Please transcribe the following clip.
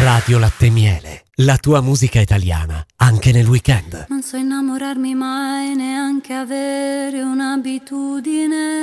Radio Latte e Miele, la tua musica italiana, anche nel weekend. Non so innamorarmi mai, neanche avere un'abitudine.